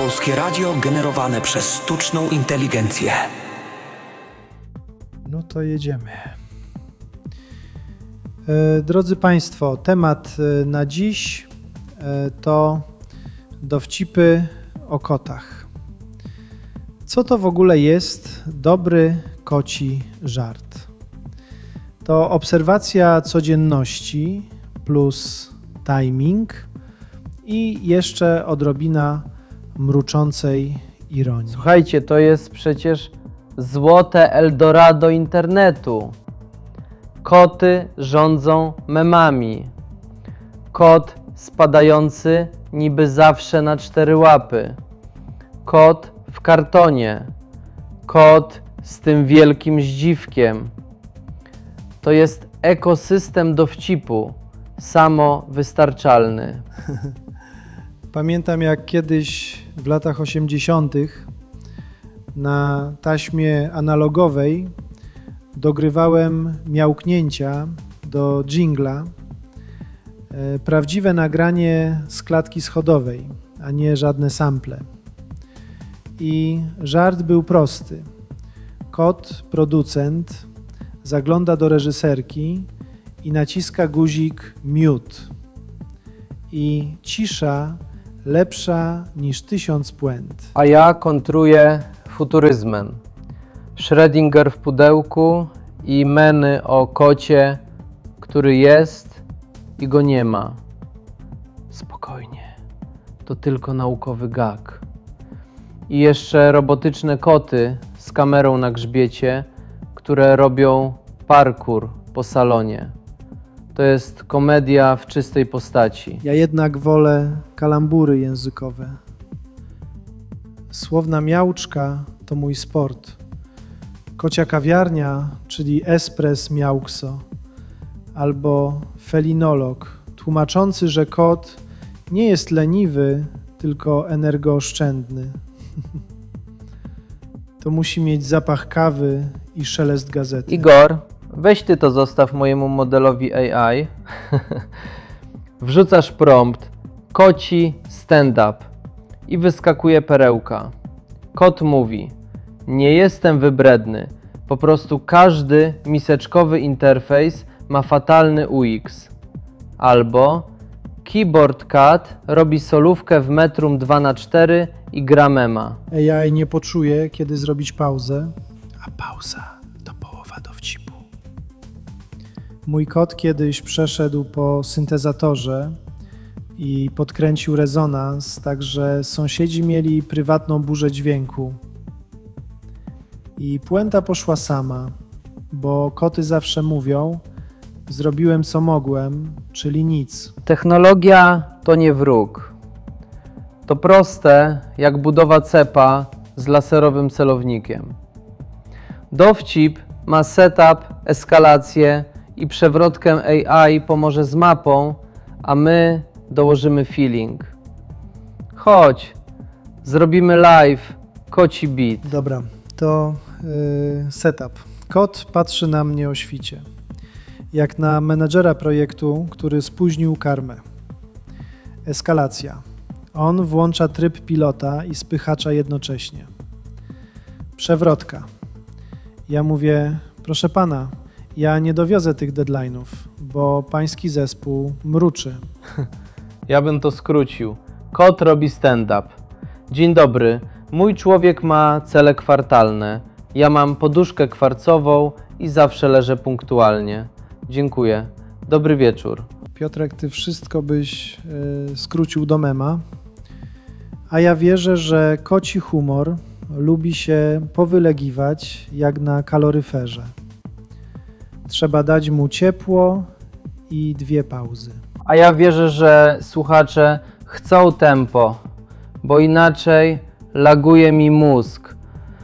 Polskie Radio generowane przez sztuczną inteligencję. No to jedziemy. Drodzy Państwo, temat na dziś to dowcipy o kotach. Co to w ogóle jest dobry koci żart? To obserwacja codzienności plus timing i jeszcze odrobina mruczącej ironii. Słuchajcie, to jest przecież złote Eldorado internetu. Koty rządzą memami. Kot spadający niby zawsze na 4 łapy. Kot w kartonie. Kot z tym wielkim zdziwkiem. To jest ekosystem dowcipu, samowystarczalny. Pamiętam, jak kiedyś w latach 80. na taśmie analogowej dogrywałem miałknięcia do dżingla. Prawdziwe nagranie z klatki schodowej, a nie żadne sample. I żart był prosty. Kot, producent, zagląda do reżyserki i naciska guzik mute. I cisza lepsza niż 1000 puent. A ja kontruję futuryzmem. Schrödinger w pudełku i memy o kocie, który jest i go nie ma. Spokojnie, to tylko naukowy gag. I jeszcze robotyczne koty z kamerą na grzbiecie, które robią parkour po salonie. To jest komedia w czystej postaci. Ja jednak wolę kalambury językowe. Słowna miauczka to mój sport. Kocia kawiarnia, czyli espres miałkso, albo felinolog, tłumaczący, że kot nie jest leniwy, tylko energooszczędny. To musi mieć zapach kawy i szelest gazety. Igor, weź ty to zostaw mojemu modelowi AI. Wrzucasz prompt koci stand-up i wyskakuje perełka. Kot mówi: nie jestem wybredny, po prostu każdy miseczkowy interfejs ma fatalny UX. Albo keyboard cat robi solówkę w metrum 2x4 i gra mema. AI nie poczuje, kiedy zrobić pauzę, a pauza to połowa dowcipu. Mój kot kiedyś przeszedł po syntezatorze i podkręcił rezonans, tak że sąsiedzi mieli prywatną burzę dźwięku. I puenta poszła sama, bo koty zawsze mówią: zrobiłem co mogłem, czyli nic. Technologia to nie wróg. To proste jak budowa cepa z laserowym celownikiem. Dowcip ma setup, eskalację i przewrotkę AI pomoże z mapą, a my dołożymy feeling. Chodź, zrobimy live koci beat. Dobra, to setup. Kot patrzy na mnie o świcie, jak na menadżera projektu, który spóźnił karmę. Eskalacja. On włącza tryb pilota i spychacza jednocześnie. Przewrotka. Ja mówię: proszę pana, ja nie dowiozę tych deadline'ów, bo pański zespół mruczy. Ja bym to skrócił. Kot robi stand-up. Dzień dobry, mój człowiek ma cele kwartalne. Ja mam poduszkę kwarcową i zawsze leżę punktualnie. Dziękuję. Dobry wieczór. Piotrek, ty wszystko byś skrócił do mema, a ja wierzę, że koci humor lubi się powylegiwać jak na kaloryferze. Trzeba dać mu ciepło i 2 pauzy. A ja wierzę, że słuchacze chcą tempo, bo inaczej laguje mi mózg.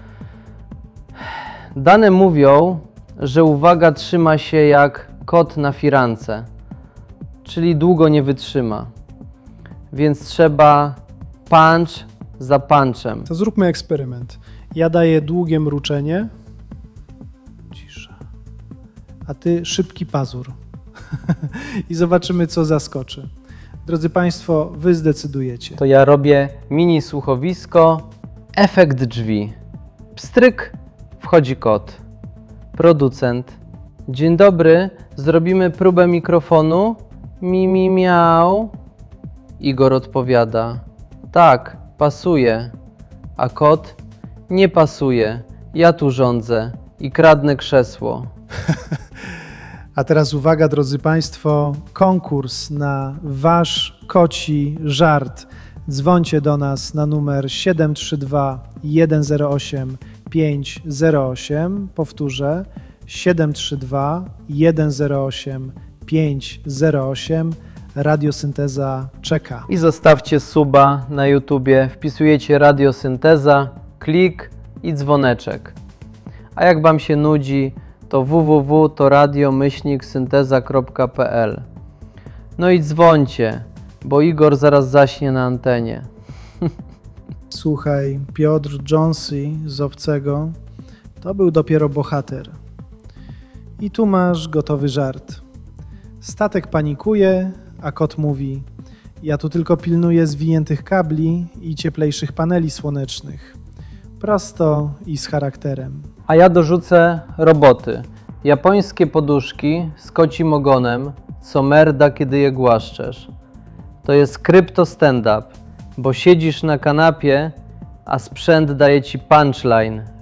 Dane mówią, że uwaga trzyma się jak kot na firance, czyli długo nie wytrzyma. Więc trzeba punch za punchem. To zróbmy eksperyment. Ja daję długie mruczenie. Cisza. A ty szybki pazur. I zobaczymy, co zaskoczy. Drodzy Państwo, Wy zdecydujecie. To ja robię mini słuchowisko, efekt drzwi. Pstryk, wchodzi kot. Producent. Dzień dobry, zrobimy próbę mikrofonu. Mi miał. Igor odpowiada. Tak, pasuje. A kot? Nie pasuje. Ja tu rządzę i kradnę krzesło. A teraz uwaga, drodzy Państwo, konkurs na Wasz koci żart. Dzwońcie do nas na numer 732 108 508. Powtórzę, 732 108 508. Radiosynteza czeka. I zostawcie suba na YouTubie, wpisujecie Radiosynteza, klik i dzwoneczek. A jak Wam się nudzi, to www.radio-synteza.pl. No i dzwońcie, bo Igor zaraz zaśnie na antenie. Słuchaj, Piotr Jonesy z Obcego to był dopiero bohater. I tu masz gotowy żart. Statek panikuje, a kot mówi: ja tu tylko pilnuję zwiniętych kabli i cieplejszych paneli słonecznych. Prosto i z charakterem. A ja dorzucę roboty. Japońskie poduszki z kocim ogonem, co merda, kiedy je głaszczesz. To jest krypto stand-up, bo siedzisz na kanapie, a sprzęt daje ci punchline.